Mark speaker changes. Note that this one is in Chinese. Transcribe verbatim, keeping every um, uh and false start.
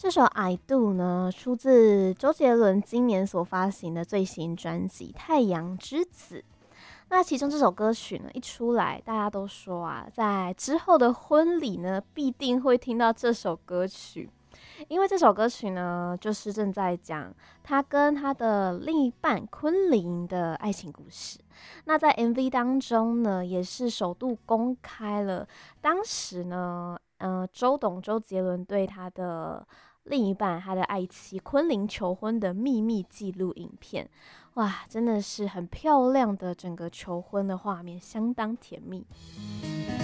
Speaker 1: 这首《I Do》呢，出自周杰伦今年所发行的最新专辑《太阳之子》。那其中这首歌曲呢，一出来，大家都说啊，在之后的婚礼呢，必定会听到这首歌曲。因为这首歌曲呢，就是正在讲他跟他的另一半昆凌的爱情故事。那在 M V 当中呢，也是首度公开了当时呢，呃，周董周杰伦对他的另一半，他的爱妻昆凌求婚的秘密记录影片。哇，真的是很漂亮的整个求婚的画面，相当甜蜜。